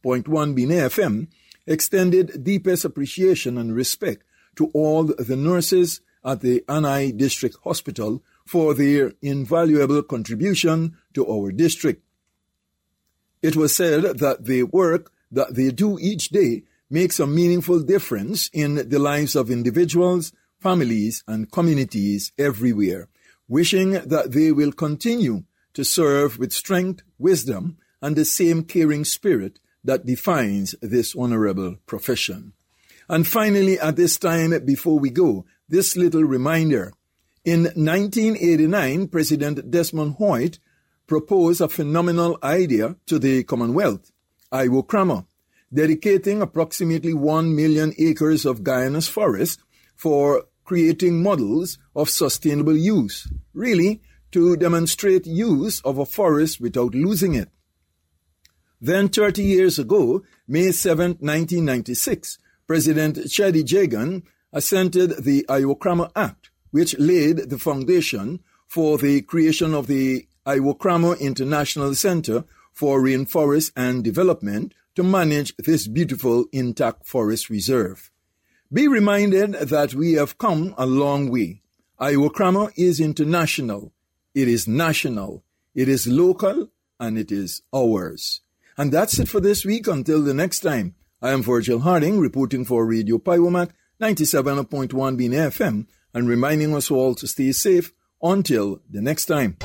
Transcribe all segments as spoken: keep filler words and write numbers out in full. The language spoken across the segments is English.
point one B N F M extended deepest appreciation and respect to all the nurses at the Anai District Hospital for their invaluable contribution to our district. It was said that the work that they do each day makes a meaningful difference in the lives of individuals, families, and communities everywhere, wishing that they will continue to serve with strength, wisdom, and the same caring spirit that defines this honorable profession. And finally, at this time, before we go, this little reminder. In nineteen eighty-nine, President Desmond Hoyt proposed a phenomenal idea to the Commonwealth, Iwokrama, dedicating approximately one million acres of Guyana's forest for creating models of sustainable use, really to demonstrate use of a forest without losing it. Then thirty years ago, May seventh, nineteen ninety-six, President Cheddi Jagan assented the Iwokrama Act, which laid the foundation for the creation of the Iwokrama International Center for Rainforest and Development to manage this beautiful intact forest reserve. Be reminded that we have come a long way. Iwokrama is international, it is national, it is local, and it is ours. And that's it for this week. Until the next time, I am Virgil Harding, reporting for Radio Piowamat ninety-seven point one B N F M, and reminding us all to stay safe until the next time.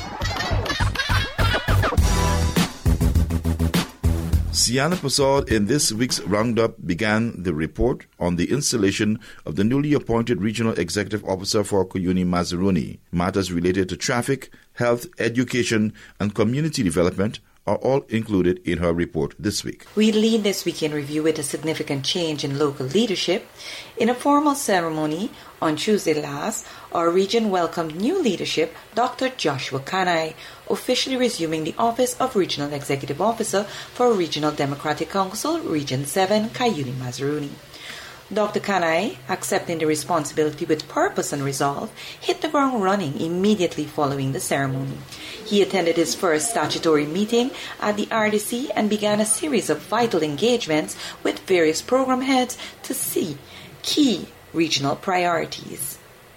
Sienna Prasad in this week's roundup began the report on the installation of the newly appointed Regional Executive Officer for Cuyuni Mazaruni. Matters related to traffic, health, education, and community development are all included in her report this week. We lead this week in review with a significant change in local leadership. In a formal ceremony on Tuesday last, our region welcomed new leadership, Doctor Joshua Kanai, officially resuming the office of Regional Executive Officer for Regional Democratic Council, Region seven, Cuyuni Mazaruni. Doctor Kanai, accepting the responsibility with purpose and resolve, hit the ground running immediately following the ceremony. He attended his first statutory meeting at the R D C and began a series of vital engagements with various program heads to see key regional priorities.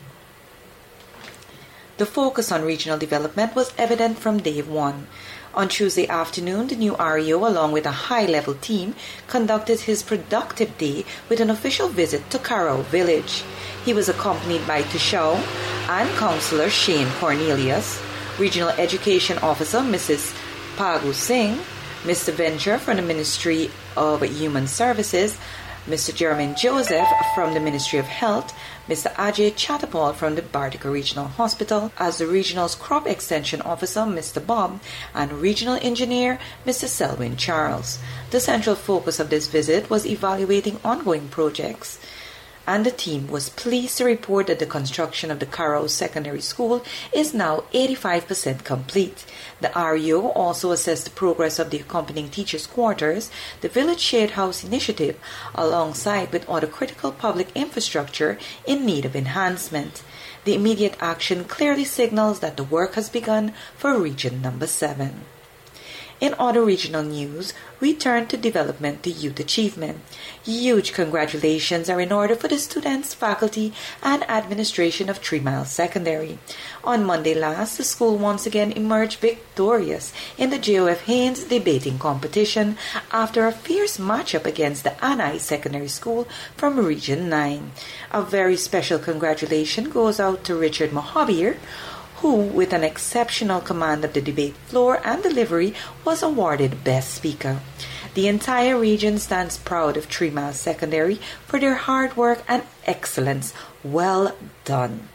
The focus on regional development was evident from day one. On Tuesday afternoon, the new R E O, along with a high-level team, conducted his productive day with an official visit to Carrow Village. He was accompanied by Tushao and Councillor Shane Cornelius, Regional Education Officer Missus Pagu Singh, Mister Venture from the Ministry of Human Services, Mister Jermaine Joseph from the Ministry of Health, Mister Ajay Chatterpal from the Bartica Regional Hospital, as the regional's crop extension officer, Mister Bob, and regional engineer, Mister Selwyn Charles. The central focus of this visit was evaluating ongoing projects, and the team was pleased to report that the construction of the Carrow Secondary School is now eighty-five percent complete. The R E O also assessed the progress of the accompanying teachers' quarters, the Village Shade House initiative, alongside with other critical public infrastructure in need of enhancement. The immediate action clearly signals that the work has begun for Region Number seven. In other regional news, we turn to development to youth achievement. Huge congratulations are in order for the students, faculty, and administration of Three Mile Secondary. On Monday last, the school once again emerged victorious in the J O F Haynes debating competition after a fierce matchup against the Anai Secondary School from Region nine. A very special congratulation goes out to Richard Mohabir, who, with an exceptional command of the debate floor and delivery, was awarded Best Speaker. The entire region stands proud of Three Mile Secondary for their hard work and excellence. Well done.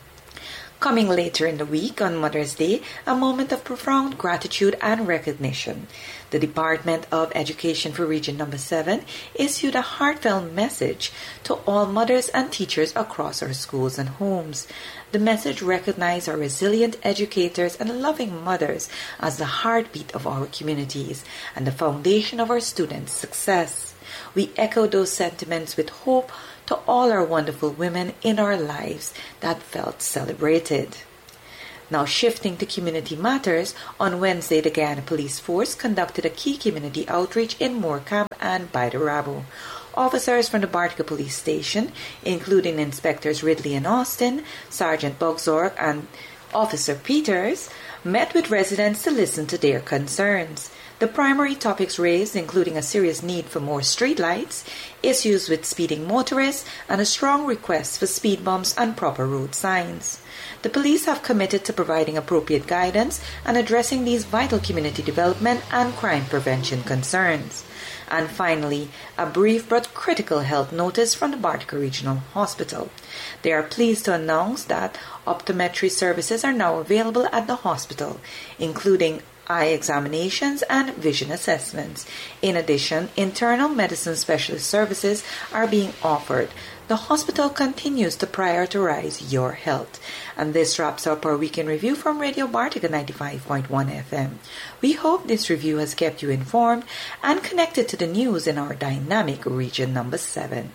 Coming later in the week, on Mother's Day, a moment of profound gratitude and recognition. The Department of Education for Region Number seven issued a heartfelt message to all mothers and teachers across our schools and homes. The message recognized our resilient educators and loving mothers as the heartbeat of our communities and the foundation of our students' success. We echo those sentiments with hope to all our wonderful women in our lives that felt celebrated. Now shifting to community matters, on Wednesday the Guyana Police Force conducted a key community outreach in Morecambe and Baidarabo. Officers from the Bartica Police Station, including Inspectors Ridley and Austin, Sergeant Bogzorg, and Officer Peters, met with residents to listen to their concerns. The primary topics raised, including a serious need for more streetlights, issues with speeding motorists, and a strong request for speed bumps and proper road signs. The police have committed to providing appropriate guidance and addressing these vital community development and crime prevention concerns. And finally, a brief but critical health notice from the Bartica Regional Hospital. They are pleased to announce that optometry services are now available at the hospital, including eye examinations and vision assessments. In addition, internal medicine specialist services are being offered. The hospital continues to prioritize your health. And this wraps up our weekend review from Radio Bartica ninety-five point one F M. We hope this review has kept you informed and connected to the news in our dynamic region number seven.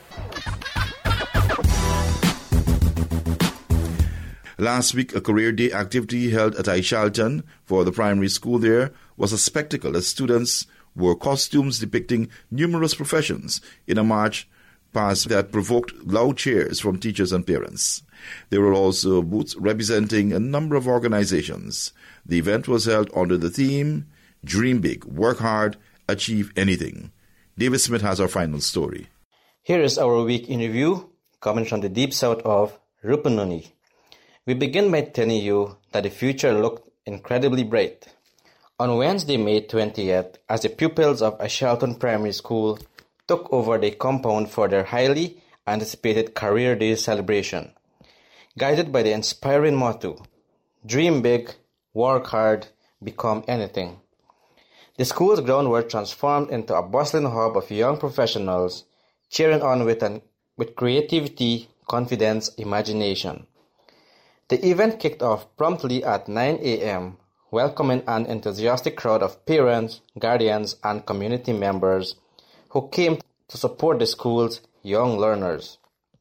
Last week, a career day activity held at Aishalton for the primary school there was a spectacle as students wore costumes depicting numerous professions in a march past that provoked loud cheers from teachers and parents. There were also booths representing a number of organizations. The event was held under the theme, Dream Big, Work Hard, Achieve Anything. David Smith has our final story. Here is our week in review, coming from the deep south of Rupununi. We begin by telling you that the future looked incredibly bright. On Wednesday, May twentieth, as the pupils of Aishalton Primary School took over the compound for their highly anticipated Career Day celebration, guided by the inspiring motto, Dream Big, Work Hard, Become Anything. The school's grounds were transformed into a bustling hub of young professionals cheering on with, an, with creativity, confidence, imagination. The event kicked off promptly at nine a.m., welcoming an enthusiastic crowd of parents, guardians, and community members who came to support the school's young learners.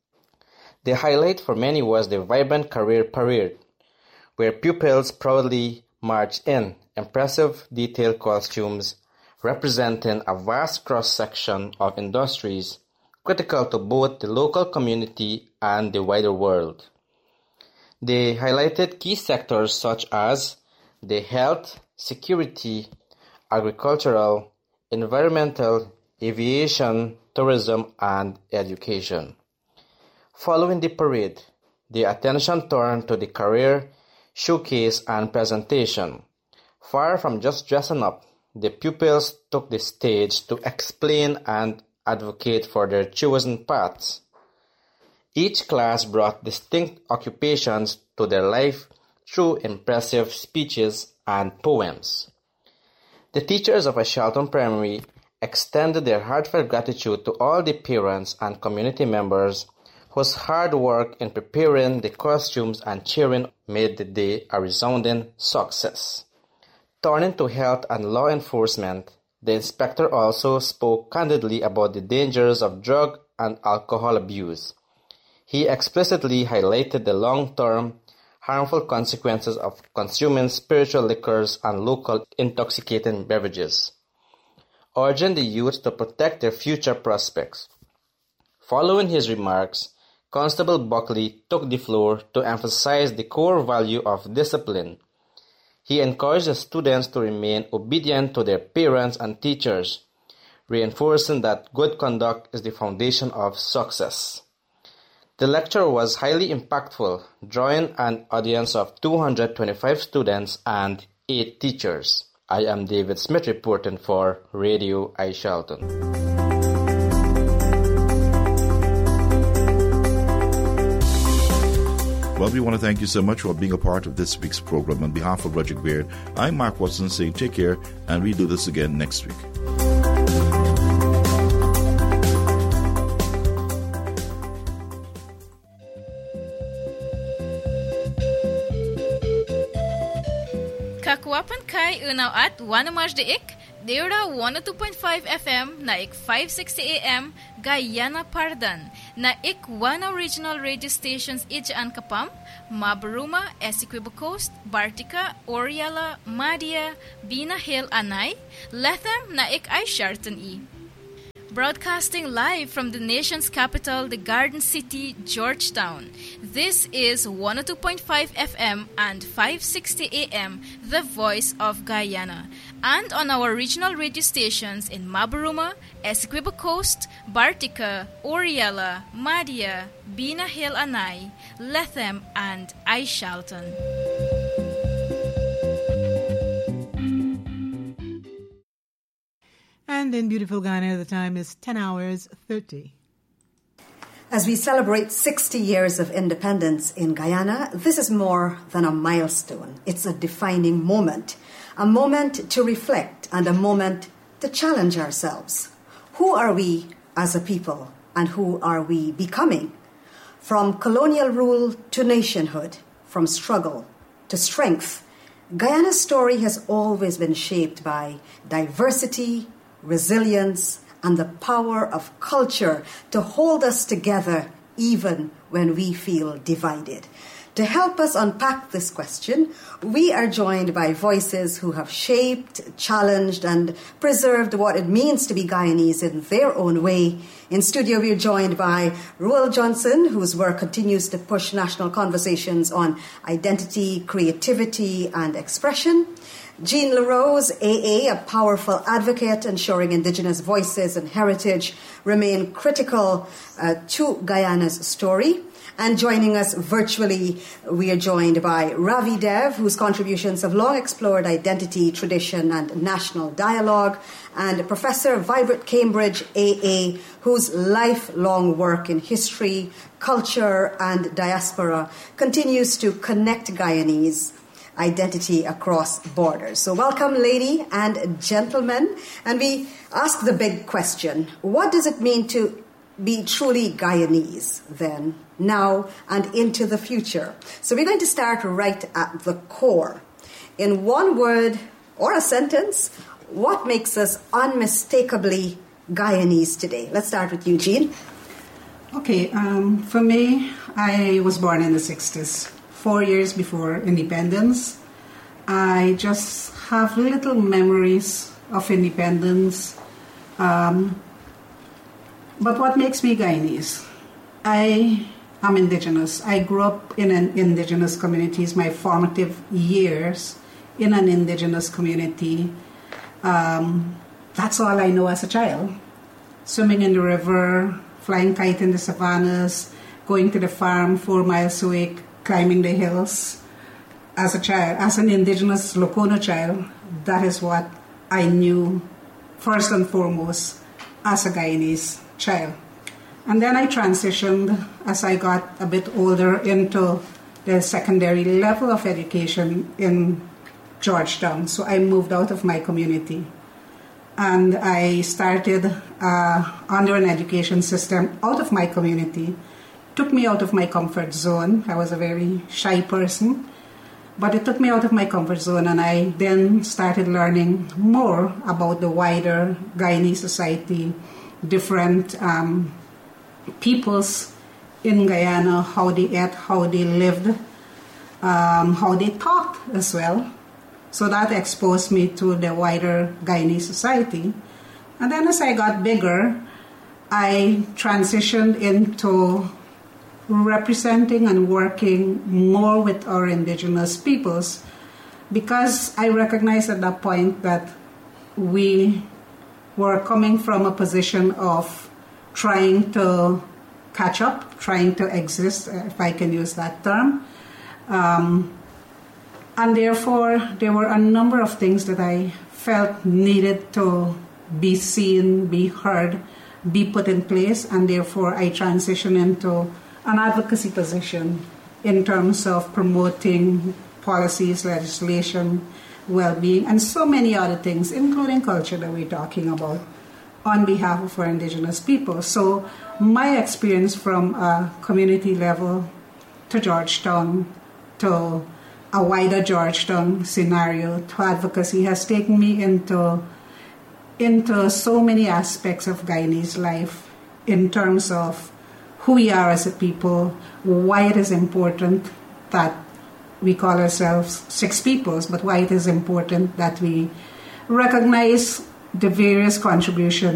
The highlight for many was the vibrant career parade, where pupils proudly marched in impressive detailed costumes representing a vast cross-section of industries critical to both the local community and the wider world. They highlighted key sectors such as the health, security, agricultural, environmental, aviation, tourism, and education. Following the parade, the attention turned to the career showcase and presentation. Far from just dressing up, the pupils took the stage to explain and advocate for their chosen paths. Each class brought distinct occupations to their life through impressive speeches and poems. The teachers of Aishalton Primary extended their heartfelt gratitude to all the parents and community members whose hard work in preparing the costumes and cheering made the day a resounding success. Turning to health and law enforcement, the inspector also spoke candidly about the dangers of drug and alcohol abuse. He explicitly highlighted the long-term harmful consequences of consuming spiritual liquors and local intoxicating beverages, urging the youth to protect their future prospects. Following his remarks, Constable Buckley took the floor to emphasize the core value of discipline. He encouraged the students to remain obedient to their parents and teachers, reinforcing that good conduct is the foundation of success. The lecture was highly impactful, drawing an audience of two hundred twenty-five students and eight teachers. I am David Smith reporting for Radio Aishalton. Well, we want to thank you so much for being a part of this week's program. On behalf of Roger Baird, I'm Mark Watson saying take care, and we'll do this again next week. Kakwapan kai unaw at wanamaj de ik, Deura one oh two point five F M na ik five sixty A M Guyana Pardan na ik wana regional radio stations Ijaan Kapam, Mabaruma, Essequibo Coast, Bartica, Oriala, Madia, Bina Hill Anay, Letham na ik Aishalton i. broadcasting live from the nation's capital, the Garden City, Georgetown. This is one oh two point five F M and five sixty A M, the voice of Guyana. And on our regional radio stations in Mabaruma, Essequibo Coast, Bartica, Oriella, Madia, Bina Hill Anai, Lethem, and Aishalton. And in beautiful Ghana, the time is ten hours thirty. As we celebrate sixty years of independence in Guyana, this is more than a milestone. It's a defining moment, a moment to reflect and a moment to challenge ourselves. Who are we as a people, and who are we becoming? From colonial rule to nationhood, from struggle to strength, Guyana's story has always been shaped by diversity, resilience, and the power of culture to hold us together even when we feel divided. To help us unpack this question, we are joined by voices who have shaped, challenged, and preserved what it means to be Guyanese in their own way. In studio, we're joined by Ruel Johnson, whose work continues to push national conversations on identity, creativity, and expression. Jean LaRose, A A, a powerful advocate ensuring Indigenous voices and heritage remain critical uh, to Guyana's story. And joining us virtually, we are joined by Ravi Dev, whose contributions have long explored identity, tradition, and national dialogue, and Professor Vibert Cambridge, A A, whose lifelong work in history, culture, and diaspora continues to connect Guyanese identity across borders. So welcome, lady and gentlemen. And we ask the big question, what does it mean to be truly Guyanese then, now, and into the future? So we're going to start right at the core. In one word or a sentence, what makes us unmistakably Guyanese today? Let's start with you, Jean. Okay, um, for me, I was born in the sixties. Four years before independence. I just have little memories of independence. Um, but what makes me Guyanese? I am Indigenous. I grew up in an Indigenous communities, my formative years in an Indigenous community. Um, that's all I know as a child. Swimming in the river, flying kite in the savannas, going to the farm four miles away, climbing the hills. As a child, as an Indigenous Lokono child, that is what I knew first and foremost as a Guyanese child. And then I transitioned as I got a bit older into the secondary level of education in Georgetown. So I moved out of my community. And I started uh, under an education system out of my community. Took me out of my comfort zone. I was a very shy person, but it took me out of my comfort zone, and I then started learning more about the wider Guyanese society, different um, peoples in Guyana, how they ate, how they lived, um, how they talked as well. So that exposed me to the wider Guyanese society. And then as I got bigger, I transitioned into representing and working more with our Indigenous peoples, because I recognized at that point that we were coming from a position of trying to catch up, trying to exist, if I can use that term. Um, and therefore, there were a number of things that I felt needed to be seen, be heard, be put in place, and therefore I transitioned into an advocacy position in terms of promoting policies, legislation, well-being, and so many other things, including culture that we're talking about, on behalf of our Indigenous people. So my experience from a community level to Georgetown, to a wider Georgetown scenario, to advocacy, has taken me into, into so many aspects of Guyanese life in terms of who we are as a people, why it is important that we call ourselves six peoples, but why it is important that we recognize the various contributions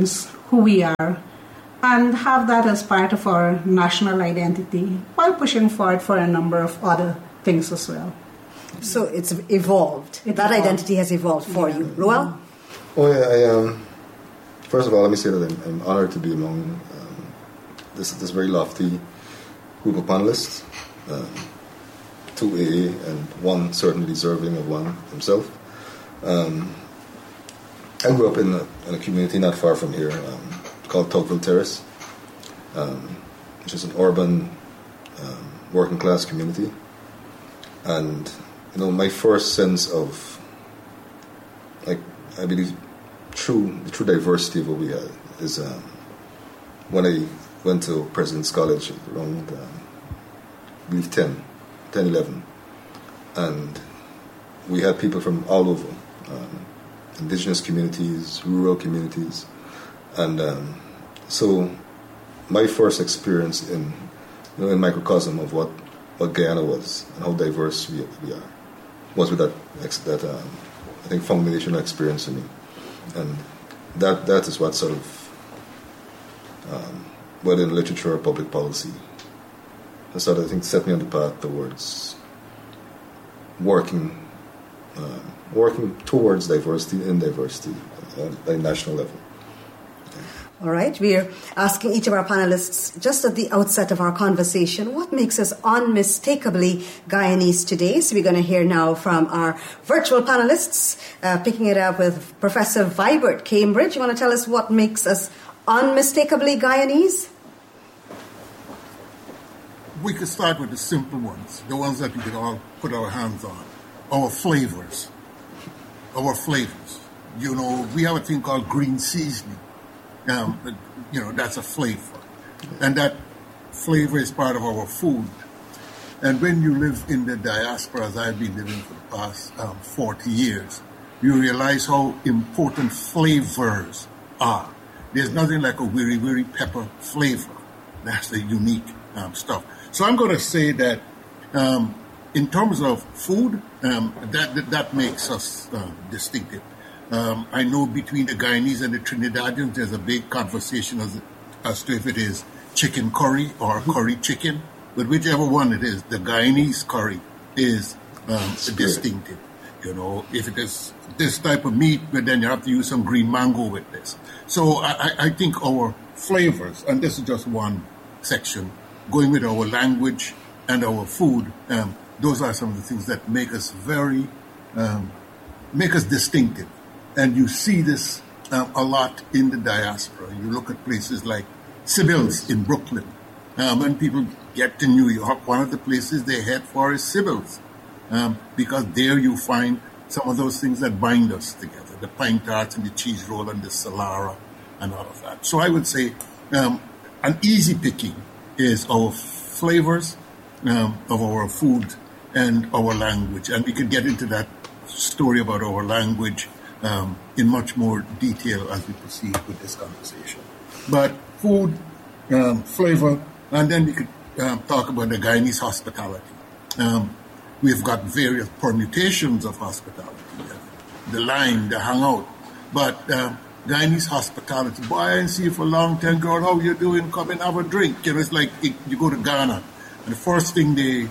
who we are, and have that as part of our national identity while pushing forward for a number of other things as well. So it's evolved. It that evolved. Identity has evolved for yeah. you. Ruel? Oh, yeah. I, um, first of all, let me say that I'm, I'm honored to be among um, this, this very lofty group of panelists. Um, two A A and one certainly deserving of one himself. Um, I grew up in a, in a community not far from here um, called Tocqueville Terrace, um, which is an urban um, working class community. And, you know, my first sense of, like, I believe, true, the true diversity of what we had is um, when I went to President's College around, um, I believe, ten, ten, eleven. And we had people from all over, um, indigenous communities, rural communities. And um, so my first experience in, you know, in microcosm of what, what Guyana was and how diverse we, we are was with that, that um, I think, foundational experience for me. And that that is what sort of, um, whether in literature or public policy, has sort of, I think, set me on the path towards working um, working towards diversity in diversity at a national level. All right, we're asking each of our panelists, just at the outset of our conversation, what makes us unmistakably Guyanese today? So we're going to hear now from our virtual panelists, uh, picking it up with Professor Vibert, Cambridge. You want to tell us what makes us unmistakably Guyanese? We could start with the simple ones, the ones that we could all put our hands on. Our flavors. Our flavors. You know, we have a thing called green seasoning. Um, you know, that's a flavor. And that flavor is part of our food. And when you live in the diaspora, as I've been living for the past um, forty years, you realize how important flavors are. There's nothing like a wiri wiri pepper flavor. That's the unique um, stuff. So I'm going to say that um, in terms of food, um, that, that that makes us uh, distinctive. Um, I know between the Guyanese and the Trinidadians, there's a big conversation as, as to if it is chicken curry or curry chicken. But whichever one it is, the Guyanese curry is um, distinctive. You know, if it is this type of meat, but then you have to use some green mango with this. So I, I think our flavors, and this is just one section, going with our language and our food, um, those are some of the things that make us very, um, make us distinctive. And you see this um, a lot in the diaspora. You look at places like Sybil's in Brooklyn. Um, when people get to New York, one of the places they head for is Sybil's. Um, because there you find some of those things that bind us together. The pine tarts and the cheese roll and the Solara and all of that. So I would say um, an easy picking is our flavors um, of our food and our language. And we could get into that story about our language Um, in much more detail as we proceed with this conversation. But food, um, flavor, and then we could um, talk about the Guyanese hospitality. Um, we've got various permutations of hospitality, uh, the line, the hangout. But um, Guyanese hospitality, boy, I didn't see you for a long time, girl, how you doing? Come and have a drink. You know, it's like it, you go to Ghana, and the first thing they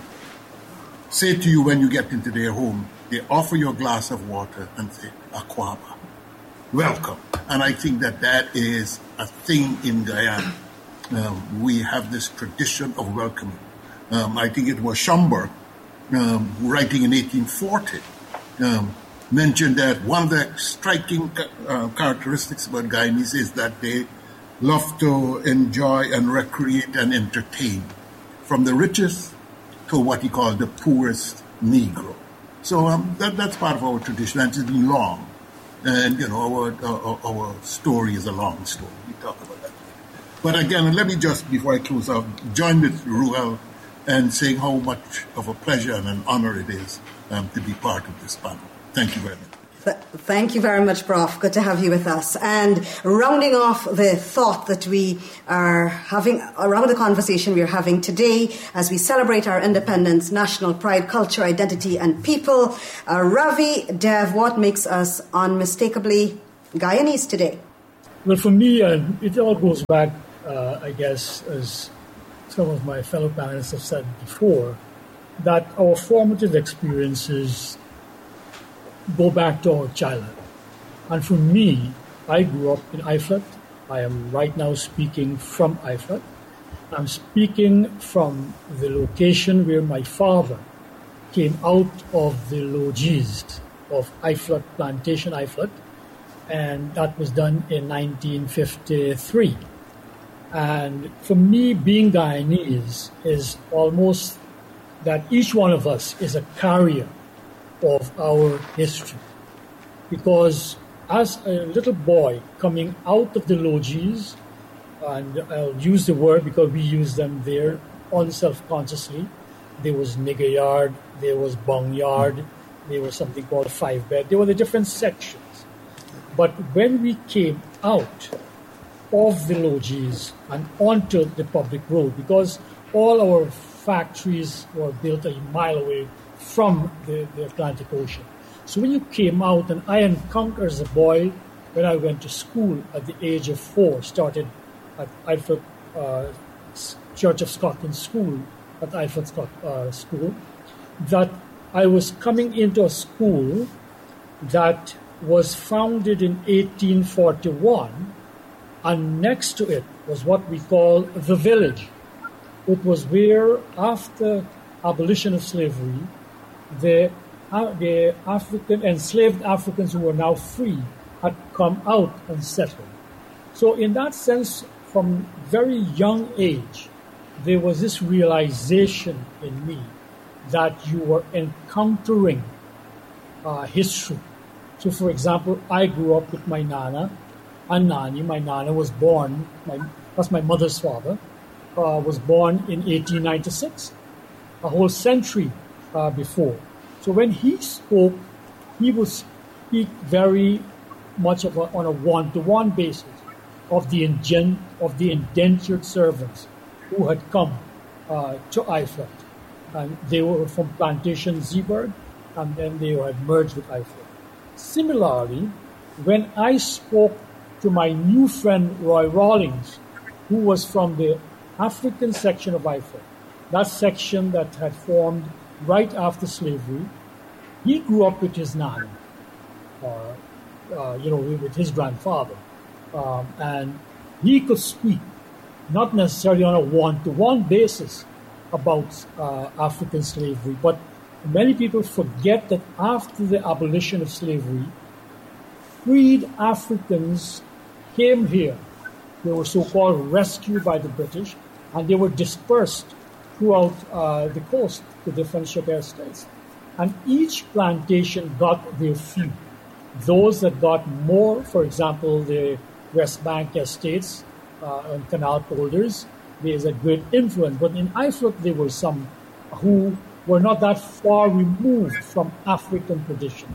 say to you when you get into their home, they offer you a glass of water and say, Akwaba, welcome. And I think that that is a thing in Guyana. Um, we have this tradition of welcoming. Um, I think it was Schomburg, um, writing in eighteen forty, um, mentioned that one of the striking uh, characteristics about Guyanese is that they love to enjoy and recreate and entertain, from the richest to what he called the poorest Negro. So um, that, that's part of our tradition, and it's been long. And, you know, our, our, our story is a long story. We talk about that. But again, let me just, before I close out, join with Ruel and saying how much of a pleasure and an honor it is um, to be part of this panel. Thank you very much. Thank you very much, Professor Good to have you with us. And rounding off the thought that we are having around the conversation we are having today as we celebrate our independence, national pride, culture, identity, and people, uh, Ravi, Dev, what makes us unmistakably Guyanese today? Well, for me, uh, it all goes back, uh, I guess, as some of my fellow panelists have said before, that our formative experiences go back to our childhood. And for me, I grew up in Iflat. I am right now speaking from Iflat. I'm speaking from the location where my father came out of the lodges of Iflat Plantation, Iflat, and that was done in nineteen fifty-three. And for me, being Guyanese is almost that each one of us is a carrier of our history. Because as a little boy coming out of the lodges, and I'll use the word because we use them there unself-consciously, there was nigger yard, there was bung yard, there was something called five bed. There were the different sections. But when we came out of the lodges and onto the public road, because all our factories were built a mile away from the, the Atlantic Ocean. So when you came out, and I encountered as a boy when I went to school at the age of four, started at Iflat uh, Church of Scotland School, at Iflat Scot, uh, School, that I was coming into a school that was founded in eighteen forty-one, and next to it was what we call the village. It was where, after abolition of slavery, the, uh, the African enslaved Africans who were now free had come out and settled. So in that sense, from very young age, there was this realization in me that you were encountering uh, history. So, for example, I grew up with my Nana and Nani. My Nana was born, my, that's my mother's father, uh, was born in eighteen ninety-six, a whole century uh, before. So when he spoke, he would speak very much of a, on a one-to-one basis of the, ingen, of the indentured servants who had come uh, to Iflat. And they were from Plantation Zeeburg, and then they had merged with Iflat. Similarly, when I spoke to my new friend Roy Rawlings, who was from the African section of Iflat, that section that had formed right after slavery, he grew up with his Nana, uh, uh, you know, with his grandfather. Um, and he could speak, not necessarily on a one-to-one basis, about uh, African slavery, but many people forget that after the abolition of slavery, freed Africans came here. They were so-called rescued by the British, and they were dispersed throughout uh, the coast, the different Shaker states. And each plantation got their few. Those that got more, for example, the West Bank estates uh, and canal holders, there's a great influence. But in Iflat, there were some who were not that far removed from African tradition.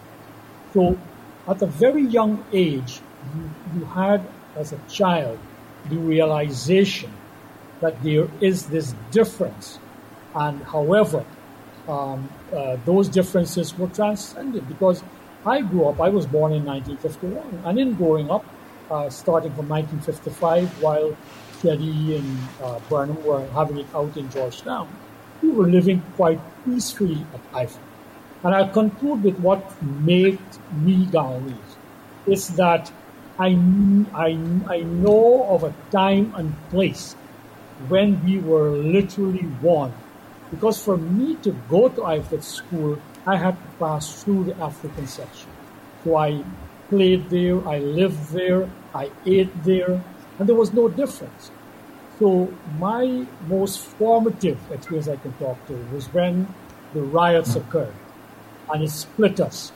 So at a very young age, you, you had, as a child, the realization that there is this difference. And however, um, uh, those differences were transcended, because I grew up, I was born in nineteen fifty-one, and in growing up, uh, starting from nineteen fifty-five, while Kelly and uh, Burnham were having it out in Georgetown, we were living quite peacefully at Iflat. And I'll conclude with what made me Guyanese. It's that I, I, I know of a time and place when we were literally one. Because for me to go to Iflat school, I had to pass through the African section. So I played there, I lived there, I ate there, and there was no difference. So my most formative experience I can talk to was when the riots occurred, and it split us.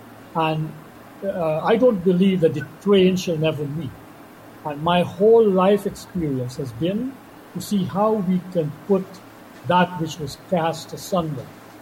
And uh, I don't believe that the twain shall never meet. And my whole life experience has been to see how we can put that which was cast asunder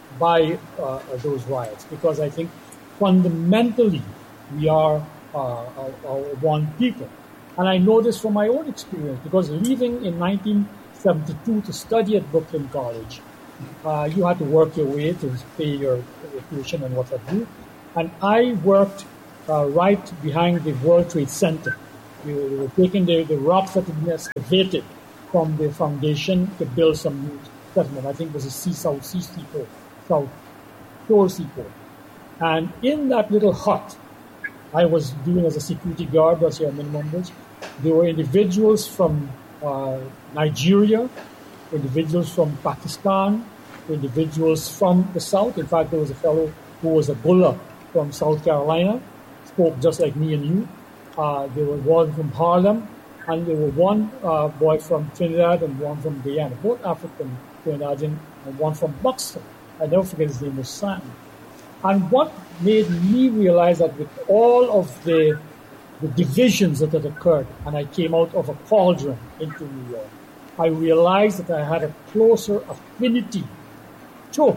by uh, those riots, because I think fundamentally we are uh, a, a one people. And I know this from my own experience, because leaving in nineteen seventy-two to study at Brooklyn College, uh, you had to work your way to pay your, your tuition and what have you. And I worked uh, right behind the World Trade Center They were, they were taking the, the rocks that had been excavated from the foundation to build some new settlement. I think it was a sea, South Sea Seaport, South Shore Seaport. And in that little hut, I was doing as a security guard, was your minimum wage. There were individuals from uh, Nigeria, individuals from Pakistan, individuals from the South. In fact, there was a fellow who was a bulla from South Carolina, spoke just like me and you. Uh, there was one from Harlem, and there was one uh, boy from Trinidad and one from Guyana, both African Trinidadian, and one from Buxton. I never forget his name was Sam. And what made me realize that with all of the, the divisions that had occurred, and I came out of a cauldron into New York, I realized that I had a closer affinity to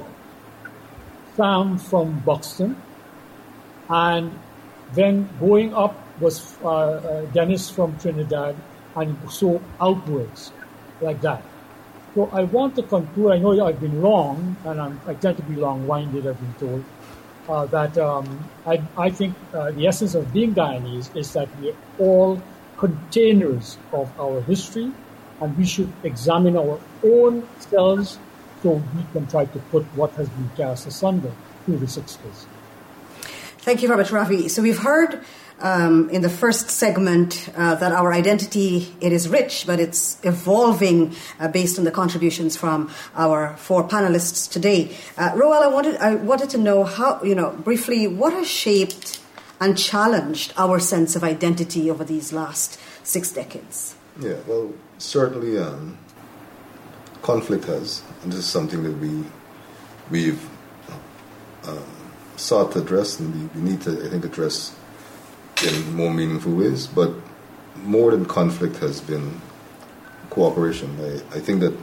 Sam from Buxton, and then going up was uh, uh, Dennis from Trinidad, and so outwards, like that. So I want to conclude, I know I've been long, and I'm, I tend to be long-winded, I've been told, uh, that um, I, I think uh, the essence of being Guyanese is that we're all containers of our history, and we should examine our own selves so we can try to put what has been cast asunder through the sixties. Thank you very much, Ravi. So we've heard um, in the first segment uh, that our identity, it is rich, but it's evolving uh, based on the contributions from our four panelists today. Uh, Roel, I wanted, I wanted to know how, you know, briefly, what has shaped and challenged our sense of identity over these last six decades? Yeah, well, certainly um, conflict has, and this is something that we, we've um, sought to address, and we, we need to, I think, address in more meaningful ways. But more than conflict has been cooperation. I, I think that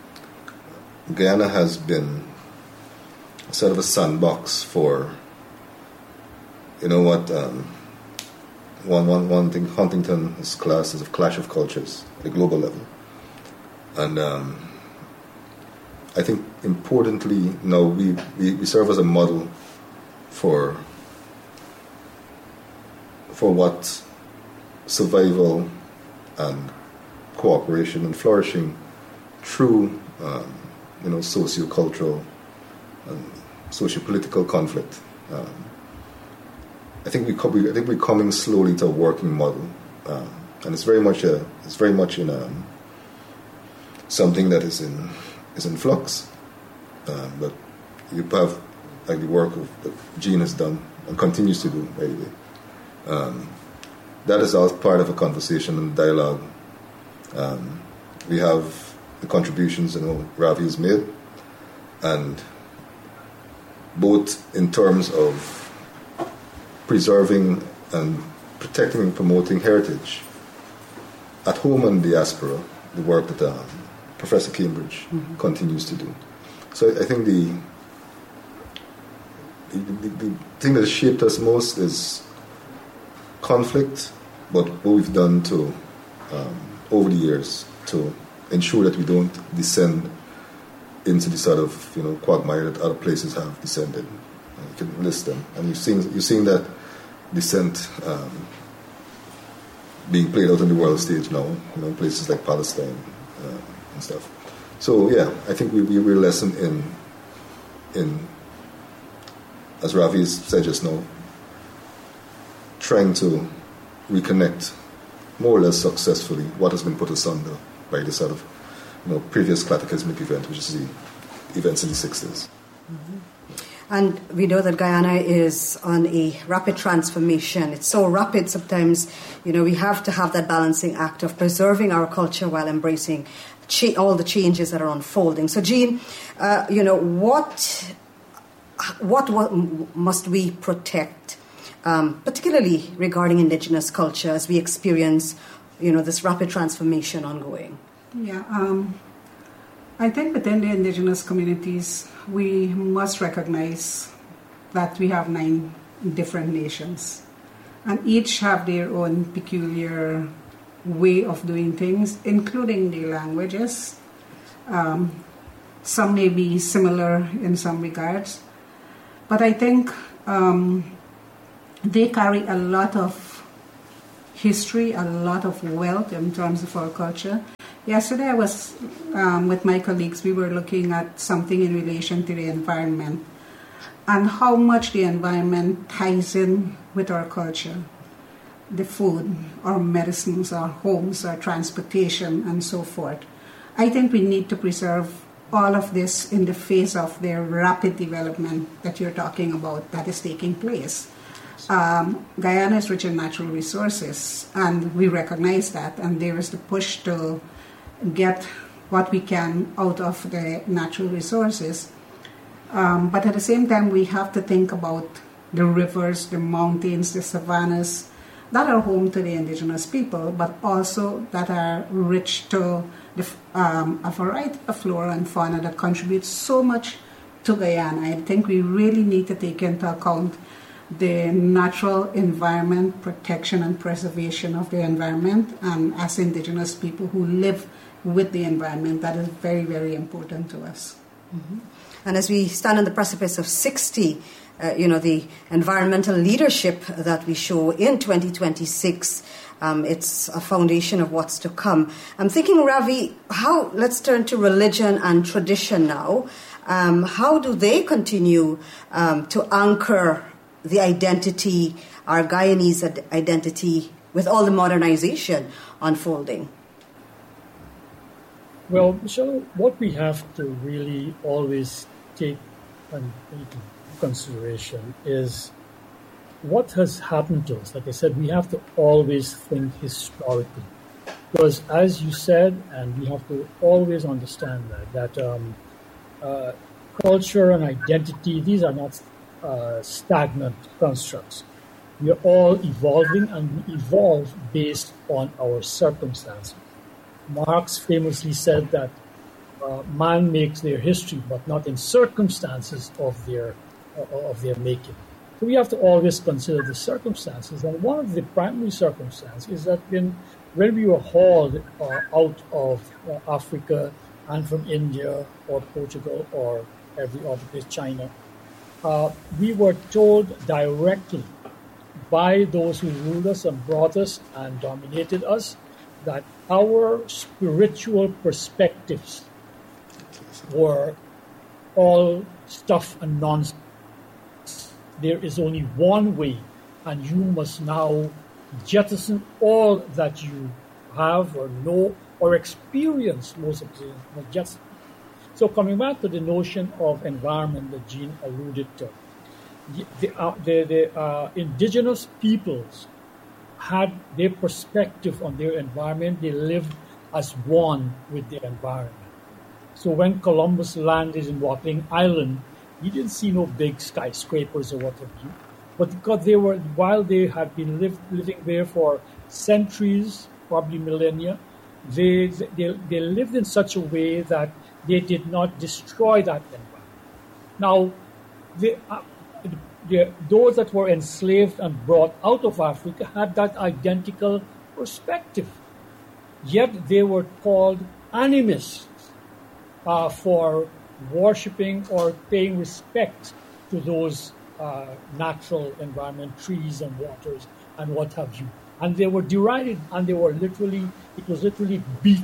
Guyana has been sort of a sandbox for, you know what, um, one, one, one thing Huntington is classed as a clash of cultures at a global level. And um, I think importantly now we, we, we serve as a model for for what survival and cooperation and flourishing through um, you know socio-cultural and socio-political conflict. Um, I think we, we I think we're coming slowly to a working model, um, and it's very much a it's very much in um, something that is in is in flux. Um, but you have like the work of, that Jean has done and continues to do, by the way. Um, that is all part of a conversation and dialogue. Um, we have the contributions you know Ravi has made, and both in terms of preserving and protecting and promoting heritage at home and diaspora, the work that um, Professor Cambridge mm-hmm. continues to do. So I think the the, the the thing that has shaped us most is conflict, but what we've done to um, over the years to ensure that we don't descend into the sort of you know quagmire that other places have descended. You can list them, and you've seen you've seen that descent um, being played out on the world stage now. You know, in places like Palestine uh, and stuff. So yeah, I think we we were a lesson in in as Ravi said just now, trying to reconnect more or less successfully what has been put asunder by the sort of you know previous cataclysmic event, which is the events in the sixties. Mm-hmm. And we know that Guyana is on a rapid transformation. It's so rapid sometimes, you know, we have to have that balancing act of preserving our culture while embracing cha- all the changes that are unfolding. So, Jean, uh, you know, what, what what must we protect, um, particularly regarding indigenous culture as we experience, you know, this rapid transformation ongoing? Yeah, um, I think within the indigenous communities, we must recognize that we have nine different nations, and each have their own peculiar way of doing things, including their languages. Um, some may be similar in some regards, but I think um, they carry a lot of history, a lot of wealth in terms of our culture. Yesterday I was um, with my colleagues, we were looking at something in relation to the environment and how much the environment ties in with our culture. The food, our medicines, our homes, our transportation, and so forth. I think we need to preserve all of this in the face of the rapid development that you're talking about that is taking place. Um, Guyana is rich in natural resources, and we recognize that, and there is the push to get what we can out of the natural resources. Um, but at the same time, we have to think about the rivers, the mountains, the savannas that are home to the indigenous people, but also that are rich to the, um, a variety of flora and fauna that contributes so much to Guyana. I think we really need to take into account the natural environment, protection and preservation of the environment, and as indigenous people who live with the environment, that is very, very important to us. Mm-hmm. And as we stand on the precipice of sixty, uh, you know, the environmental leadership that we show in twenty twenty-six, um, it's a foundation of what's to come. I'm thinking, Ravi, how, let's turn to religion and tradition now. Um, how do they continue um, to anchor the identity, our Guyanese identity, with all the modernization unfolding? Well, Michelle, what we have to really always take into consideration is what has happened to us. Like I said, we have to always think historically. Because as you said, and we have to always understand that, that um, uh, culture and identity, these are not uh, stagnant constructs. We are all evolving, and we evolve based on our circumstances. Marx famously said that uh, man makes their history, but not in circumstances of their uh, of their making. So we have to always consider the circumstances, and one of the primary circumstances is that when when we were hauled uh, out of uh, Africa and from India or Portugal or every other place, China, uh, we were told directly by those who ruled us and brought us and dominated us that our spiritual perspectives were all stuff and nonsense. There is only one way, and you must now jettison all that you have or know or experience, most of the just. So coming back to the notion of environment that Jean alluded to, the, the, uh, the, the uh, indigenous peoples had their perspective on their environment. They lived as one with their environment. So when Columbus landed in Watling Island, he didn't see no big skyscrapers or what have you. But because they were, while they had been live, living there for centuries, probably millennia, they, they they lived in such a way that they did not destroy that environment. Now, they, uh, the, those that were enslaved and brought out of Africa had that identical perspective. Yet they were called animists uh, for worshipping or paying respect to those uh, natural environment, trees and waters and what have you. And they were derided, and they were literally, it was literally beaten.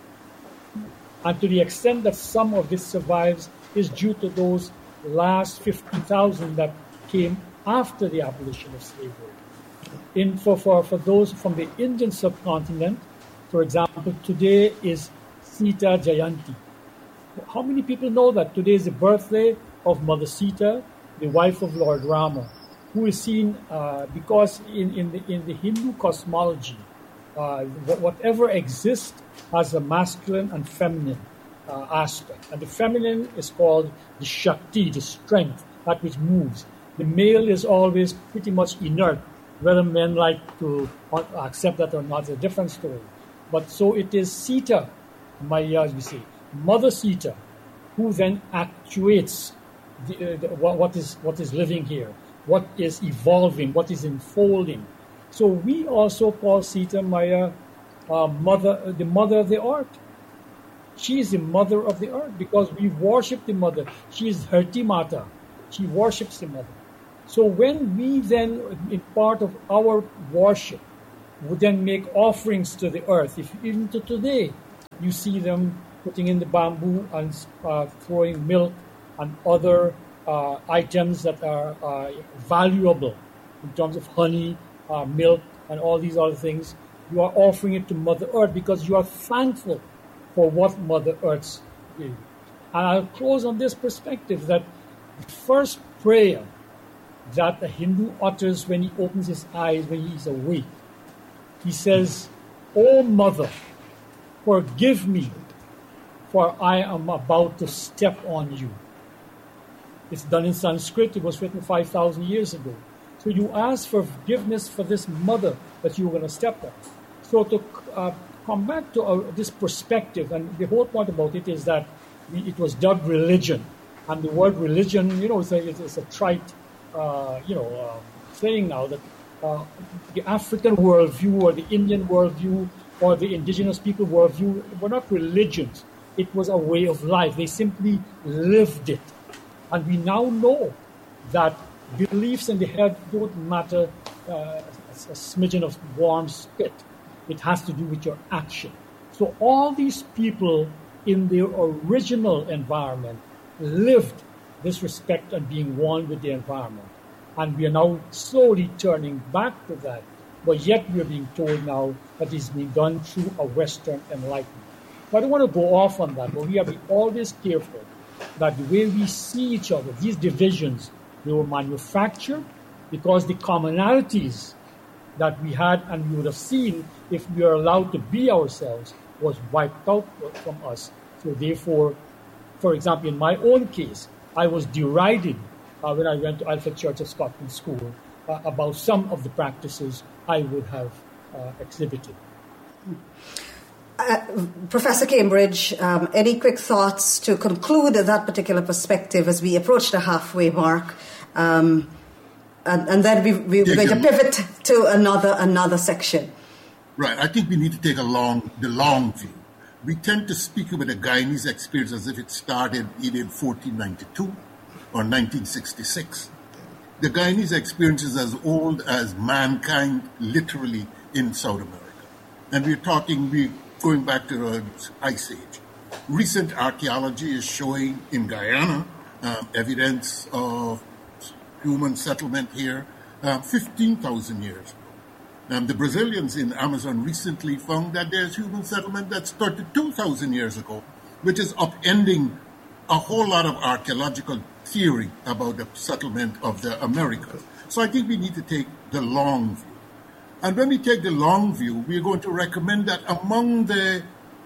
And to the extent that some of this survives is due to those last fifty thousand that came after the abolition of slavery. In for, for, for those from the Indian subcontinent, for example, today is Sita Jayanti. How many people know that today is the birthday of Mother Sita, the wife of Lord Rama, who is seen uh, because in, in, the, in the Hindu cosmology, uh, whatever exists has a masculine and feminine uh, aspect. And the feminine is called the Shakti, the strength, that which moves. The male is always pretty much inert. Whether men like to accept that or not is a different story. But so it is Sita, Maya, as we say, Mother Sita, who then actuates the, uh, the, what is what is living here, what is evolving, what is unfolding. So we also call Sita Maya uh, mother, the mother of the earth. She is the mother of the earth because we worship the mother. She is Dharti Mata. She worships the mother. So when we then, in part of our worship, would then make offerings to the earth. If even to today, you see them putting in the bamboo and uh, throwing milk and other uh, items that are uh, valuable in terms of honey, uh, milk, and all these other things. You are offering it to Mother Earth because you are thankful for what Mother Earth gave. And I'll close on this perspective that the first prayer that a Hindu utters when he opens his eyes, when he is awake, he says, "O Mother, forgive me, for I am about to step on you." It's done in Sanskrit. It was written five thousand years ago. So you ask for forgiveness for this mother that you were going to step on. So to uh, come back to uh, this perspective, and the whole point about it is that we, it was dubbed religion. And the word religion, you know, it's a, it's a trite, uh, you know, uh, saying now that uh, the African worldview or the Indian worldview or the indigenous people worldview were not religions. It was a way of life. They simply lived it. And we now know that beliefs in the head don't matter uh, a, a smidgen of warm spit. It has to do with your action. So all these people in their original environment lived this respect and being one with the environment. And we are now slowly turning back to that. But yet we are being told now that it's being done through a Western enlightenment. But I don't want to go off on that, but we have to be always careful that the way we see each other, these divisions, they were manufactured because the commonalities that we had and we would have seen if we were allowed to be ourselves was wiped out from us. So therefore, for example, in my own case, I was derided uh, when I went to Alfred Church of Scotland School uh, about some of the practices I would have uh, exhibited. Uh, Professor Cambridge, um, any quick thoughts to conclude that particular perspective as we approach the halfway mark? Um, and, and then we, we, we're going to pivot to another another section. Right. I think we need to take a long, the long view. We tend to speak about the Guyanese experience as if it started either in fourteen ninety-two or nineteen sixty-six. The Guyanese experience is as old as mankind, literally, in South America. And we're talking, we're going back to the Ice Age. Recent archaeology is showing in Guyana um, evidence of human settlement here uh, fifteen thousand years ago. Um, the Brazilians in Amazon recently found that there's human settlement that's thirty-two thousand years ago, which is upending a whole lot of archaeological theory about the settlement of the Americas. So I think we need to take the long view. And when we take the long view, we're going to recommend that among the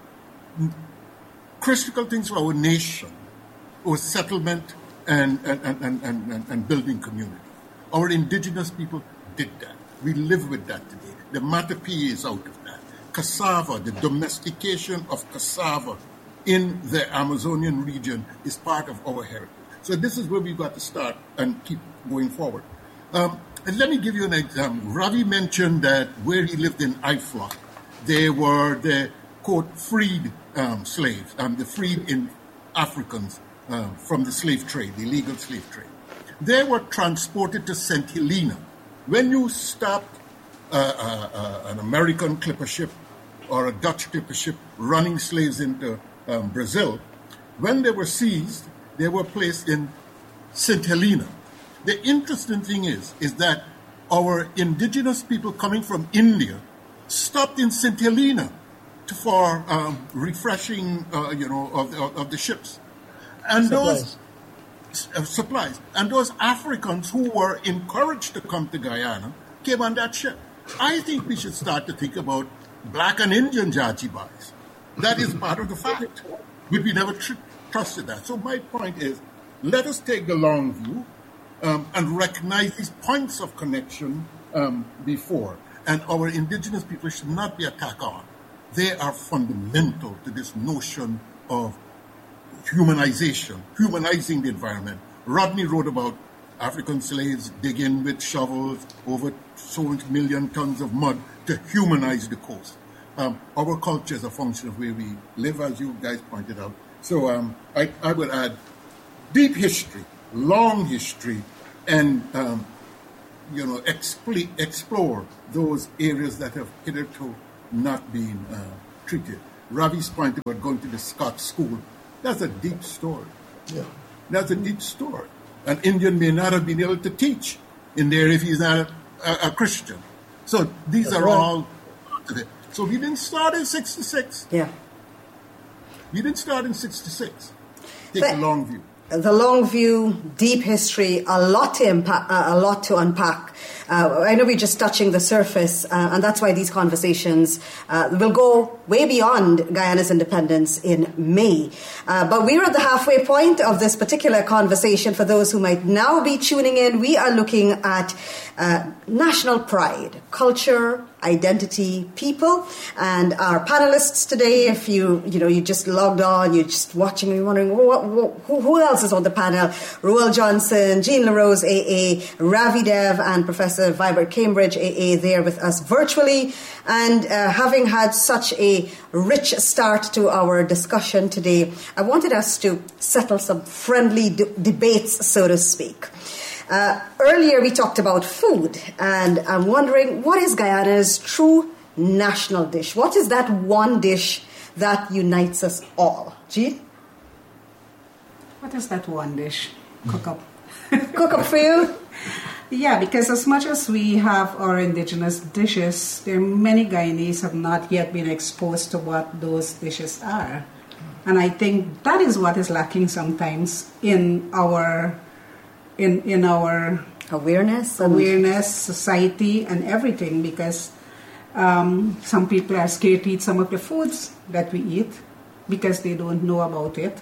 critical things for our nation was settlement and, and, and, and, and, and building community. Our indigenous people did that. We live with that today. The Matapi is out of that. Cassava, the domestication of cassava in the Amazonian region is part of our heritage. So this is where we've got to start and keep going forward. Um, and let me give you an example. Ravi mentioned that where he lived in Iflok, they were the, quote, freed um, slaves, um, the freed in Africans uh, from the slave trade, the illegal slave trade. They were transported to Saint Helena. When you stopped uh, uh, uh, an American clipper ship or a Dutch clipper ship running slaves into um, Brazil, when they were seized, they were placed in Saint Helena. The interesting thing is, is that our indigenous people coming from India stopped in Saint Helena to, for um, refreshing, uh, you know, of the, of the ships, and supplies. those uh, supplies, and those Africans who were encouraged to come to Guyana came on that ship. I think we should start to think about black and Indian jajibais. That is part of the fact. But we never tr- trusted that. So my point is, let us take the long view um, and recognize these points of connection um, before. And our indigenous people should not be a tack on. They are fundamental to this notion of humanization, humanizing the environment. Rodney wrote about African slaves digging with shovels over so many million tons of mud to humanize the coast. Um, our culture is a function of where we live, as you guys pointed out. So um, I, I would add deep history, long history, and um, you know, expl- explore those areas that have hitherto not been uh, treated. Ravi's point about going to the Scotch school, that's a deep story. Yeah. That's a deep story. An Indian may not have been able to teach in there if he's not a, a, a Christian. So these that's are right. all part of it. So we didn't start in sixty-six. Yeah. We didn't start in sixty-six. Take the long view. The long view, deep history, a lot to impact, uh, a lot to unpack. Uh, I know we're just touching the surface, uh, and that's why these conversations uh, will go way beyond Guyana's independence in May. Uh, but we're at the halfway point of this particular conversation. For those who might now be tuning in, we are looking at uh, national pride, culture, identity, people, and our panelists today. If you you know you just logged on, you're just watching, and you're wondering what, what, who, who else is on the panel? Ruel Johnson, Jean LaRose, A A, Ravi Dev, and Professor Vibert Cambridge, A A, there with us virtually. And uh, having had such a rich start to our discussion today, I wanted us to settle some friendly d- debates, so to speak. Uh, earlier we talked about food, and I'm wondering, what is Guyana's true national dish? What is that one dish that unites us all? Jean? What is that one dish? Cook up. Cook up for you? Yeah, because as much as we have our indigenous dishes, there are many Guyanese have not yet been exposed to what those dishes are. And I think that is what is lacking sometimes in our in in our awareness, awareness, society, and everything, because um, some people are scared to eat some of the foods that we eat because they don't know about it.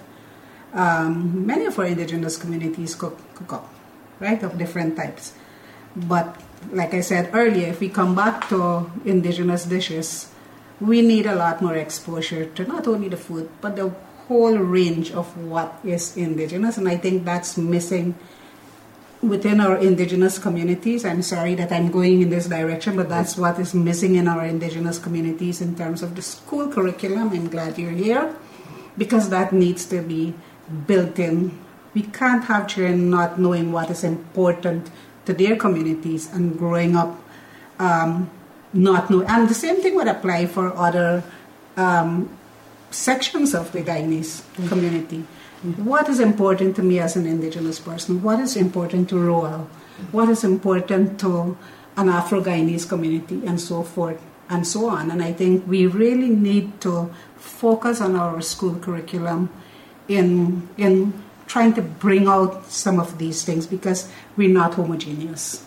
Um, many of our indigenous communities cook, cook up, right, of different types. But like I said earlier, if we come back to indigenous dishes, we need a lot more exposure to not only the food, but the whole range of what is indigenous. And I think that's missing within our indigenous communities. I'm sorry that I'm going in this direction, but that's what is missing in our indigenous communities in terms of the school curriculum. I'm glad you're here, because that needs to be built in. We can't have children not knowing what is important to their communities and growing up um, not knowing. And the same thing would apply for other um, sections of the Guyanese mm-hmm. community. Mm-hmm. What is important to me as an indigenous person? What is important to Ruel? What is important to an Afro-Guyanese community, and so forth and so on? And I think we really need to focus on our school curriculum in in trying to bring out some of these things, because we're not homogeneous.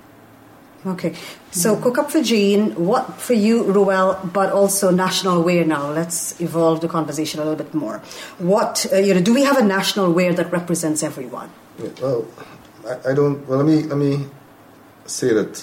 Okay, so mm. cook up for Jean, what for you, Ruel, but also national wear now. Let's evolve the conversation a little bit more. What, uh, you know, do we have a national wear that represents everyone? Yeah, well, I, I don't, well, let me, let me say that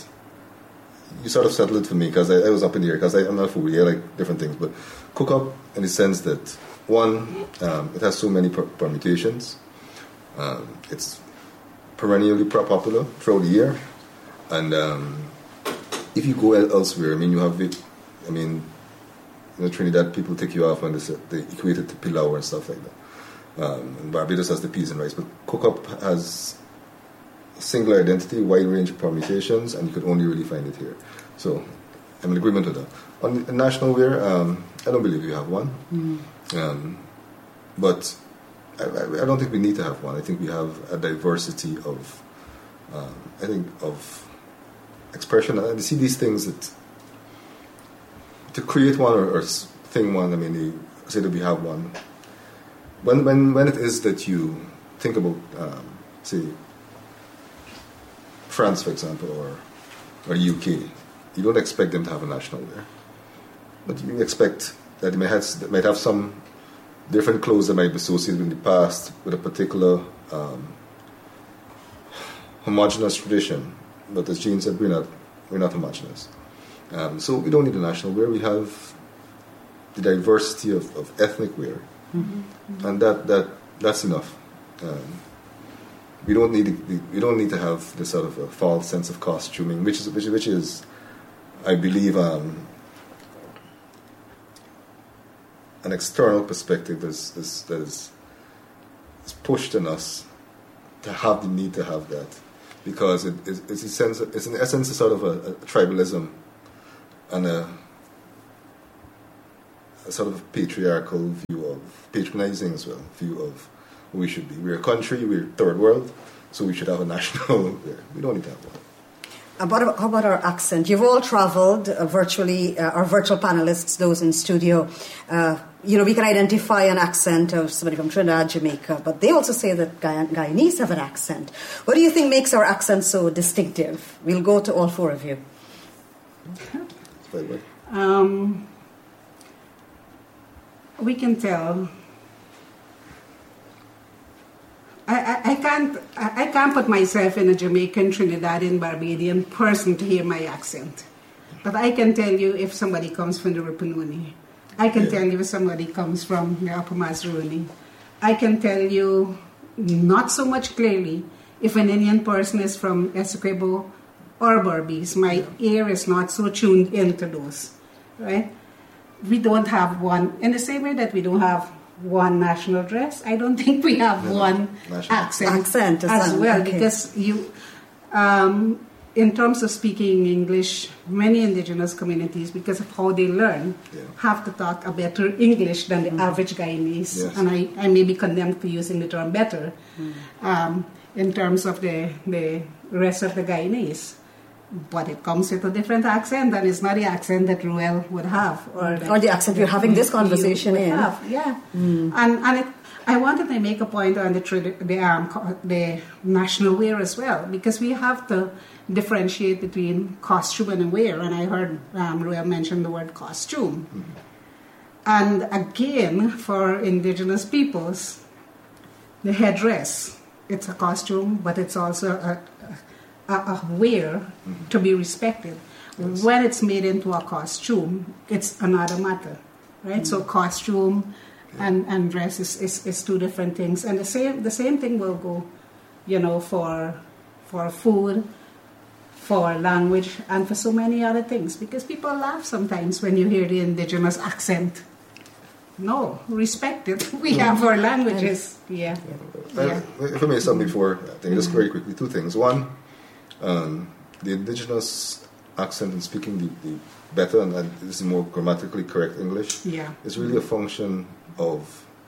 you sort of settled it for me, because I, I was up in the air, because I'm not a foodie, I like different things, but cook up in the sense that, one, um, it has so many per- permutations. Um, it's perennially popular throughout the year. And um, if you go elsewhere, I mean, you have it, I mean, in you know, Trinidad, people take you off when they, they equate it to pilau and stuff like that. Um, and Barbados has the peas and rice. But cook up has a single identity, wide range of permutations, and you could only really find it here. So I'm in agreement with that. On the national wear, um, I don't believe you have one. Mm-hmm. Um, but I, I, I don't think we need to have one. I think we have a diversity of, um, I think, of expression. And you see these things that, to create one or, or thing one, I mean, you say that we have one. When when when it is that you think about, um, say, France, for example, or or the U K, you don't expect them to have a national wear, but you expect that they might have, they might have some different clothes that might be associated in the past with a particular um, homogenous tradition. But as Jean said, we're not we're not homogenous. Um, so we don't need a national wear. We have the diversity of, of ethnic wear, mm-hmm. Mm-hmm. and that, that that's enough. Um, we don't need we don't need to have this sort of a false sense of costuming, which is which, which is, I believe, um, an external perspective that is, is, that is, is pushed in us to have the need to have that. because it, it's, it's, a sense, it's in essence a sort of a, a tribalism and a, a sort of patriarchal view of, patronizing as well, view of who we should be. We're a country, we're third world, so we should have a national, we don't need to have one. About, how about our accent? You've all traveled uh, virtually, uh, our virtual panelists, those in studio. Uh, you know, we can identify an accent of somebody from Trinidad, Jamaica, but they also say that Guyan- Guyanese have an accent. What do you think makes our accent so distinctive? We'll go to all four of you. Um, we can tell. I, I, I can't I, I can't put myself in a Jamaican, Trinidadian, Barbadian person to hear my accent. But I can tell you if somebody comes from the Rupununi. I can yeah. tell you if somebody comes from the Upper Mazaruni. I can tell you not so much clearly if an Indian person is from Essequibo or Berbice. My ear is not so tuned into those, right? We don't have one, in the same way that we don't have one national dress, I don't think we have no, one accent, accent as well, okay. because you, um, in terms of speaking English, many indigenous communities, because of how they learn, yeah. have to talk a better English than the mm. average Guyanese. Yes. And I, I may be condemned for using the term better mm. um, in terms of the, the rest of the Guyanese. But it comes with a different accent, and it's not the accent that Ruel would have, or, or the accent we're having this conversation in. Have. Yeah, mm. and and it, I wanted to make a point on the the, um, the national wear as well, because we have to differentiate between costume and wear. And I heard um, Ruel mention the word costume, mm. and again for indigenous peoples, the headdress, it's a costume, but it's also a A, a wear mm-hmm. to be respected. Yes. When it's made into a costume, it's another matter, right? Mm-hmm. So costume yeah. and, and dress is, is, is two different things, and the same the same thing will go, you know, for for food, for language, and for so many other things. Because people laugh sometimes when you hear the indigenous accent. No, respect it. We mm-hmm. have our languages. Yeah. yeah. yeah. If I may say before, I think just very quickly, two things. One. Um, the indigenous accent and speaking the, the better, and, and this is more grammatically correct English, yeah. is really a function of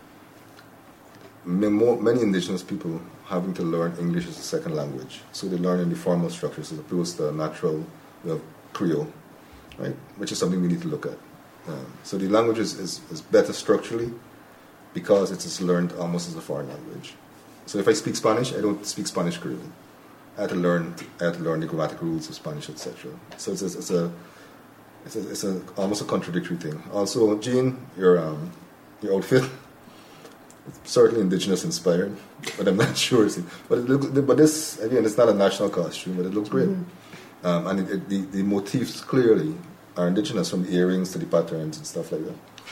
more, many indigenous people having to learn English as a second language. So they learn in the formal structures as opposed to natural you know, Creole, right? Which is something we need to look at. Um, so the language is, is, is better structurally because it is learned almost as a foreign language. So if I speak Spanish, I don't speak Spanish Creole. I had to learn. I had to learn the grammatical rules of Spanish, et cetera. So it's a, it's a, it's a, it's a almost a contradictory thing. Also, Jean, your um, your outfit, it's certainly indigenous inspired, but I'm not sure. But it looks, but this again, it's not a national costume, but it looks great. Mm-hmm. Um, and it, it, the the motifs clearly are indigenous, from the earrings to the patterns and stuff like that.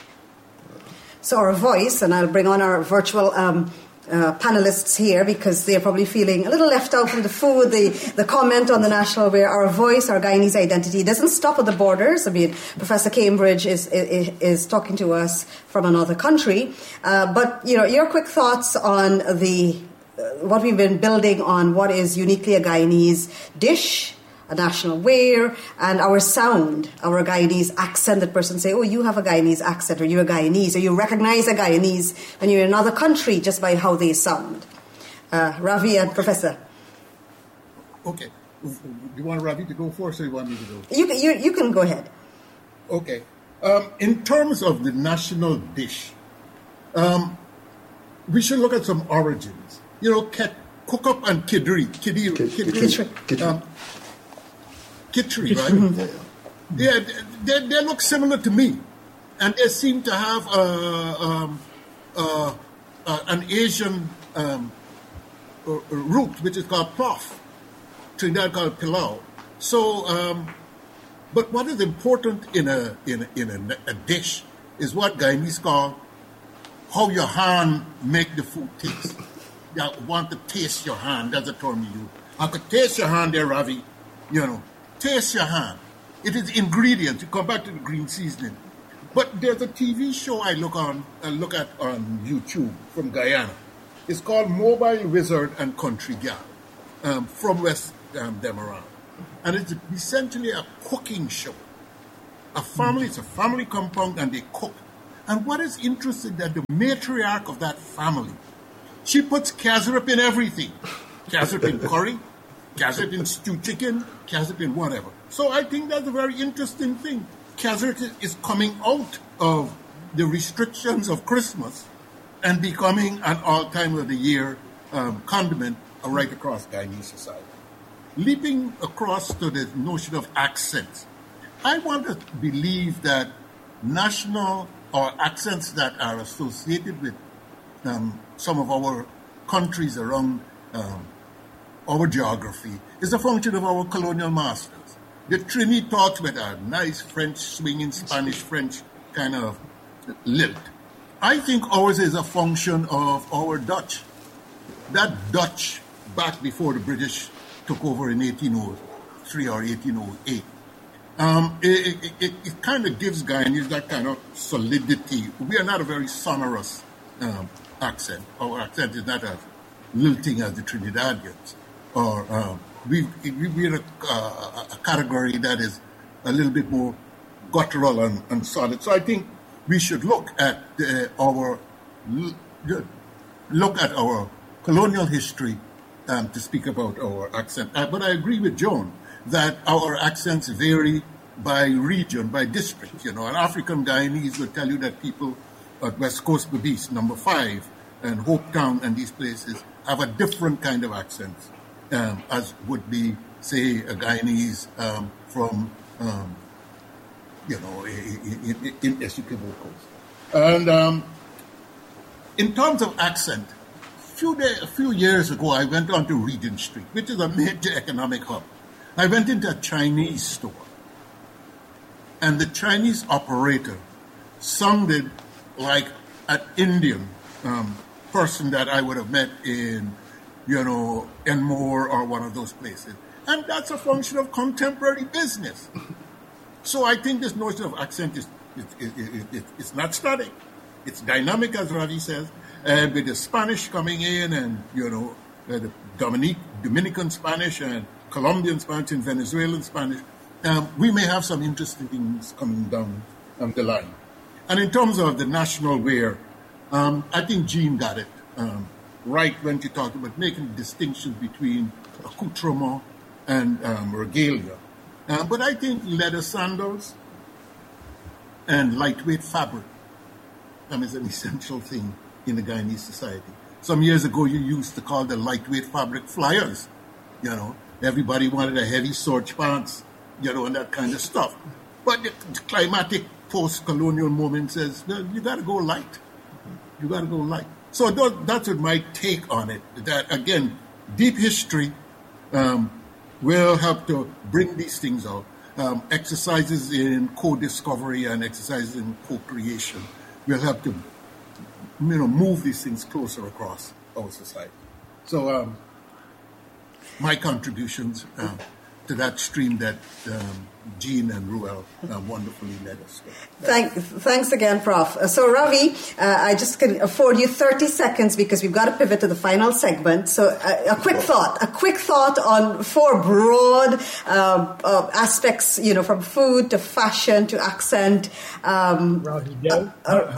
So our voice, and I'll bring on our virtual. Um, Uh, panelists here, because they're probably feeling a little left out from the food, the, the comment on the national wear. Our voice, our Guyanese identity doesn't stop at the borders. I mean, Professor Cambridge is is, is talking to us from another country. Uh, but, you know, your quick thoughts on the uh, what we've been building on what is uniquely a Guyanese dish, a national wear, and our sound, our Guyanese accent. That person say, oh, you have a Guyanese accent, or you're a Guyanese, or you recognize a Guyanese when you're in another country just by how they sound. Uh, Ravi and Professor. Okay. Do you want Ravi to go first, or do you want me to go? You, you, you can go ahead. Okay. Um, in terms of the national dish, um, we should look at some origins. You know, Kukup and Kidri. Kidri. Kidri. Kidri. Um, Kitchery, right? yeah, they, they look similar to me, and they seem to have uh, um, uh, uh, an Asian um, uh, root, which is called plof. Trinidad called pilau. So, um, but what is important in a in a, in a, a dish is what Guyanese call how your hand make the food taste. You want to taste your hand. That's a term you use. I could taste your hand there, Ravi. You know. Taste your hand. It is ingredients. You come back to the green seasoning. But there's a T V show I look on, I look at on YouTube from Guyana. It's called Mobile Wizard and Country Gal. um, from West um, Demerara. And it's essentially a cooking show. A family, it's a family compound, and they cook. And what is interesting that the matriarch of that family, she puts casserole in everything. Casserole in curry, casserole in stewed chicken, casserole in whatever. So I think that's a very interesting thing. Casserole is coming out of the restrictions of Christmas and becoming an all-time of the year um, condiment right across Guyanese society. Leaping across to the notion of accents, I want to believe that national or accents that are associated with um, some of our countries around um, our geography is a function of our colonial masters. The Trini talks with a nice French swinging Spanish French kind of lilt. I think ours is a function of our Dutch. That Dutch back before the British took over in eighteen oh three or eighteen oh eight. Um, it, it, it, it kind of gives Guyanese that kind of solidity. We are not a very sonorous um, accent. Our accent is not as lilting as the Trinidadians. Or um, we, we, we're a, uh, a category that is a little bit more guttural and, and solid. So I think we should look at uh, our look at our colonial history um, to speak about our accent. Uh, but I agree with Joan that our accents vary by region, by district. You know, an African Guyanese will tell you that people at West Coast Babies, number five, and Hope Town and these places have a different kind of accent um, as would be, say, a Guyanese um, from, um, you know, in, in, in Essequibo Coast. And um, in terms of accent, a few, day, a few years ago, I went on to Regent Street, which is a major economic hub. I went into a Chinese store, and the Chinese operator sounded like an Indian um, person that I would have met in, you know, Enmore or one of those places. And that's a function of contemporary business. So I think this notion of accent is it, it, it, it, it's not static. It's dynamic, as Ravi says, and with the Spanish coming in and, you know, the Dominic, Dominican Spanish and Colombian Spanish and Venezuelan Spanish, um, we may have some interesting things coming down um, the line. And in terms of the national wear, um, I think Jean got it um, right when she talked about making distinctions between accoutrement and um, regalia. Uh, but I think leather sandals and lightweight fabric um, is an essential thing in the Guyanese society. Some years ago, you used to call the lightweight fabric flyers, you know. Everybody wanted a heavy serge pants, you know, and that kind of stuff. But the climatic post-colonial moment says, well, you got to go light. You got to go light. So that's what my take on it. That, again, deep history um, will help to bring these things out. Um, exercises in co-discovery and exercises in co-creation will help to, you know, move these things closer across our society. So, um, my contributions uh, to that stream that um, Jean and Ruel uh, wonderfully led us with. Thank, thanks again, Professor Uh, so, Ravi, uh, I just can afford you thirty seconds because we've got to pivot to the final segment. So, uh, a quick thought, a quick thought on four broad uh, uh, aspects, you know, from food to fashion to accent. Um, Ravi, yeah. uh, uh,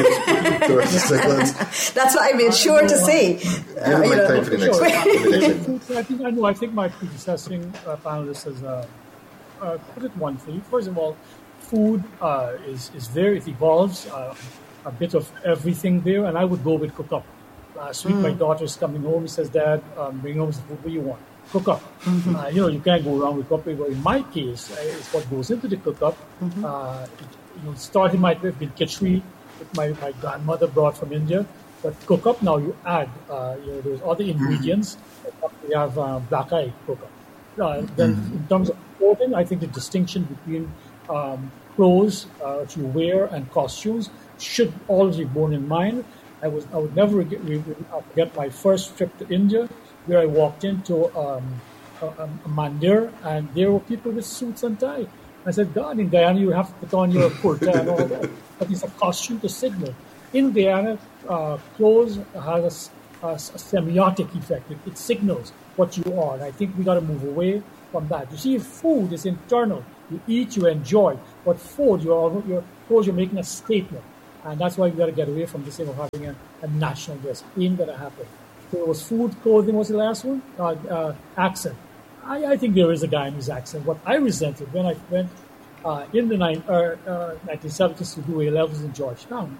That's what I made sure to say. Uh, you know, for the next I think I know. I think my predecessing uh, panelist has uh, uh, put it one thing. First of all, food uh, is is very it evolves uh, a bit of everything there, and I would go with cook up. Last week, mm. my daughter's coming home. He says, "Dad, um, bring home the food what you want. Cook up." Mm-hmm. Uh, you know, you can't go wrong with cook up. But in my case, uh, it's what goes into the cook up. Mm-hmm. Uh, it, you know, starting might have been khichdi, that my my grandmother brought from India. But cook up now you add, uh, you know, there's other ingredients. Mm-hmm. We have uh, black eye cook up. Uh, then mm-hmm. in terms of clothing, I think the distinction between um, clothes uh, that you wear and costumes should always be borne in mind. I was I would never get, forget my first trip to India, where I walked into um, a, a mandir and there were people with suits and tie. I said, God, in Guyana you have to put on your kurta and all that. But it's a costume to signal. In Guyana, uh, clothes has a, a, a semiotic effect. It, it signals what you are. And I think we got to move away from that. You see, food is internal. You eat, you enjoy. But food, you're, you're, food, you're making a statement. And that's why we got to get away from this thing of having a, a national dress. Ain't going to happen. So it was food, clothing was the last one. Uh, uh, accent. I, I think there is a Guyanese accent. What I resented when I went uh, in the nine, uh, uh, nineteen seventies to do A levels in Georgetown,